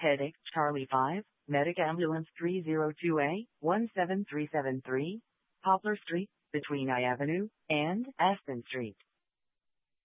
Headache, Charlie 5, Medic Ambulance 302A, 17373, Poplar Street, between I Avenue and Aspen Street.